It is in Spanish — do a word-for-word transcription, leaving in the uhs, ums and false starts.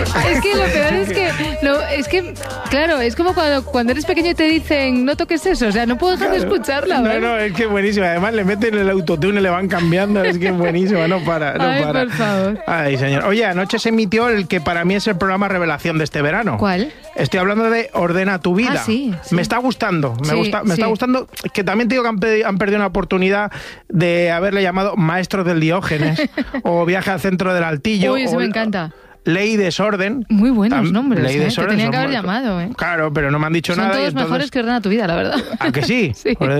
Es que lo peor es que, lo, es que, claro, es como cuando, cuando eres pequeño y te dicen, no toques eso, o sea, no puedo dejar claro. de escucharla, ¿verdad? No, no, es que es buenísimo. Además le meten el autotune y le van cambiando, es que es buenísimo, no para, no Ay, para. por favor. Ay, señor. Oye, anoche se emitió el que para mí es el programa revelación de este verano. ¿Cuál? Estoy hablando de Ordena tu vida. Ah, sí, sí. Me está gustando, me, sí, gusta, me sí. está gustando, que también te digo que han, pedi- han perdido una oportunidad de haberle llamado Maestros del Diógenes o Viaje al centro del Altillo. Uy, eso o, me encanta. Ley y Desorden. Muy buenos Tam, nombres, Ley y ¿eh? Desorden Te tenían que haber son, llamado, ¿eh? Claro, pero no me han dicho Son nada. todos y entonces... mejores que Ordena tu vida, la verdad. ¿A que sí? Sí.